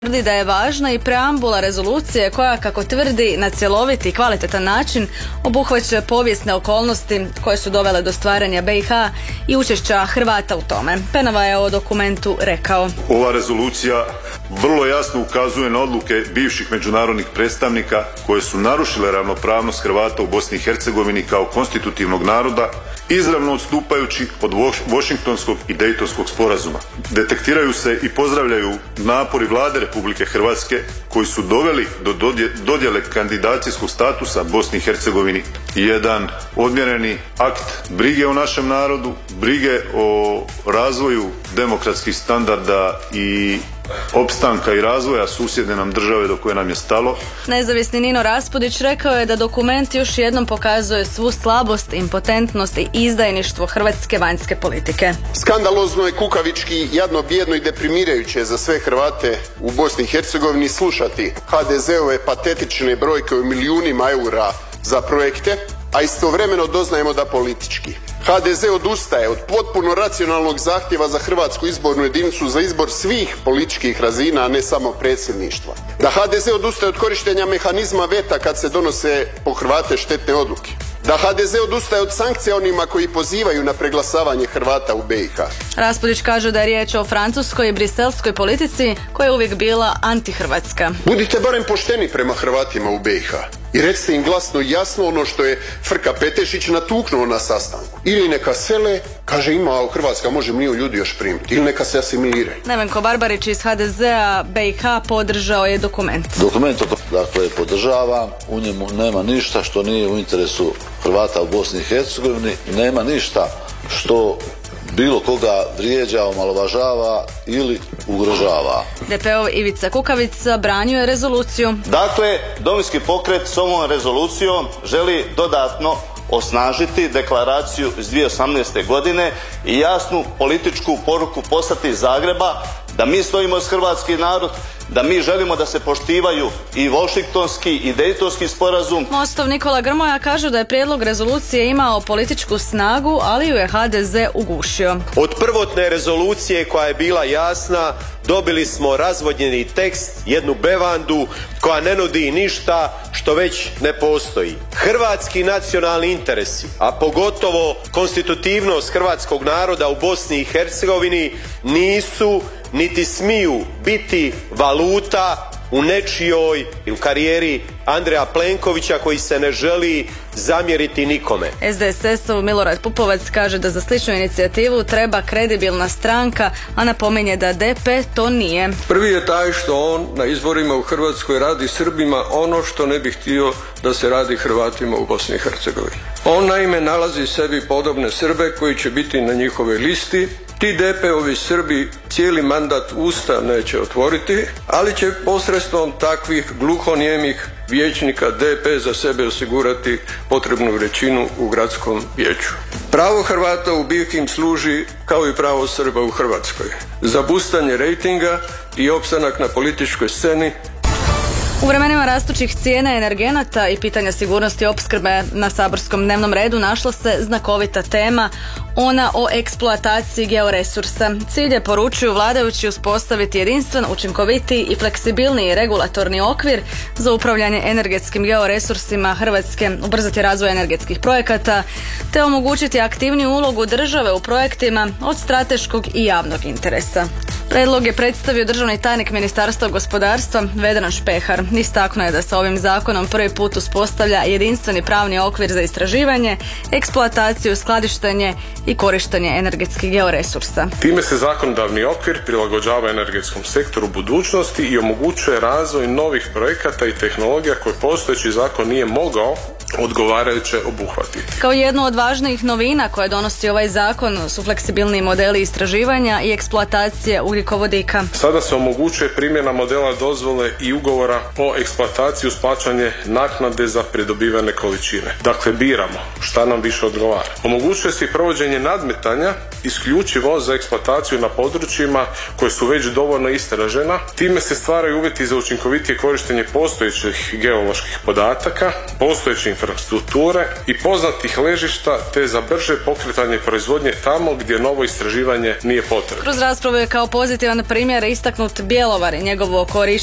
Tvrdi da je važna i preambula rezolucije koja, kako tvrdi, na cjelovit i kvalitetan način obuhvaća povijesne okolnosti koje su dovele do stvaranja BiH i učešća Hrvata u tome. Penava je o dokumentu rekao: Ova rezolucija vrlo jasno ukazuje na odluke bivših međunarodnih predstavnika koje su narušile ravnopravnost Hrvata u Bosni i Hercegovini kao konstitutivnog naroda, izravno odstupajući od Washingtonskog i Dejtonskog sporazuma. Detektiraju se i pozdravljaju napori vlade Republike Hrvatske koji su doveli do dodjele kandidacijskog statusa Bosni i Hercegovini. Jedan odmjereni akt brige o našem narodu, brige o razvoju demokratskih standarda i opstanka i razvoja susjedne nam države do koje nam je stalo. Nezavisni Nino Raspudić rekao je da dokument još jednom pokazuje svu slabost, impotentnost i izdajništvo hrvatske vanjske politike. Skandalozno je, kukavički, jadno, bijedno i deprimirajuće za sve Hrvate u Bosni i Hercegovini slušati HDZ-ove patetične brojke o milijunima eura za projekte, a istovremeno doznajemo da politički HDZ odustaje od potpuno racionalnog zahtjeva za hrvatsku izbornu jedinicu za izbor svih političkih razina, a ne samo predsjedništva. Da HDZ odustaje od korištenja mehanizma veta kad se donose po Hrvate štetne odluke. Da HDZ odustaje od sankcija onima koji pozivaju na preglasavanje Hrvata u BiH. Raspudić kaže da je riječ o francuskoj i briselskoj politici koja je uvijek bila antihrvatska. Budite barem pošteni prema Hrvatima u BiH i recite im glasno i jasno ono što je Frka Petešić natuknuo na sastanku. Ili neka sele, kaže ima, Hrvatska može milijun ljudi još primiti, ili neka se asimiliraju. Nevenko Barbarić iz HDZ-a BiH podržao je dokument. Dokument, dakle, podržava, u njemu nema ništa što nije u interesu Hrvata u Bosni i Hercegovini, nema ništa što bilo koga vrijeđa, omalovažava ili ugrožava. DP-ov Ivica Kukavica branio je rezoluciju. Dakle, Domovinski pokret s ovom rezolucijom želi dodatno osnažiti deklaraciju iz 2018. godine i jasnu političku poruku poslati iz Zagreba da mi stojimo uz hrvatski narod, da mi želimo da se poštivaju i Washingtonski i Dejtonski sporazum. Mostov Nikola Grmoja kaže da je prijedlog rezolucije imao političku snagu, ali ju je HDZ ugušio. Od prvotne rezolucije koja je bila jasna, dobili smo razvodnjeni tekst, jednu bevandu koja ne nudi ništa što već ne postoji. Hrvatski nacionalni interesi, a pogotovo konstitutivnost hrvatskog naroda u Bosni i Hercegovini nisu niti smiju biti valuta u nečijoj u karijeri Andreja Plenkovića koji se ne želi zamjeriti nikome. SDSS-ov Milorad Pupovac kaže da za sličnu inicijativu treba kredibilna stranka, a napominje da DP to nije. Prvi je taj što on na izborima u Hrvatskoj radi Srbima ono što ne bi htio da se radi Hrvatima u Bosni i Hercegovini. On naime nalazi sebi podobne Srbe koji će biti na njihovoj listi. Ti DP-ovi Srbi cijeli mandat usta neće otvoriti, ali će posredstvom takvih gluhonijemih vijećnika DP za sebe osigurati potrebnu većinu u gradskom vijeću. Pravo Hrvata u BiH im služi kao i pravo Srba u Hrvatskoj za bustanje rejtinga i opstanak na političkoj sceni. U vremenima rastućih cijena energenata i pitanja sigurnosti opskrbe na saborskom dnevnom redu našla se znakovita tema, ona o eksploataciji georesursa. Cilj je, poručuju vladajući, uspostaviti jedinstven, učinkovitiji i fleksibilniji regulatorni okvir za upravljanje energetskim georesursima Hrvatske, ubrzati razvoj energetskih projekata, te omogućiti aktivniju ulogu države u projektima od strateškog i javnog interesa. Predlog je predstavio državni tajnik Ministarstva gospodarstva Vedran Špehar. Istaknuo je da se ovim zakonom prvi put uspostavlja jedinstveni pravni okvir za istraživanje, eksploataciju, skladištenje i korištenje energetskih georesursa. Time se zakonodavni okvir prilagođava energetskom sektoru budućnosti i omogućuje razvoj novih projekata i tehnologija koje postojeći zakon nije mogao odgovarajuće obuhvatiti. Kao jednu od važnijih novina koje donosi ovaj zakon su fleksibilni modeli istraživanja i eksploatacije ugljikovodika. Sada se omogućuje primjena modela dozvole i ugovora o eksploataciji uz plaćanje naknade za pridobivane količine. Dakle, biramo šta nam više odgovara. Omogućuje se i provođenje nadmetanja isključivo za eksploataciju na područjima koje su već dovoljno istražena. Time se stvaraju uvjeti za učinkovitije korištenje postojećih geoloških podataka, postojeće infrastrukture i poznatih ležišta te za brže pokretanje proizvodnje tamo gdje novo istraživanje nije potrebno. Kroz raspravu je kao pozitivan primjer istaknut Bjelovar i njegovo korištenje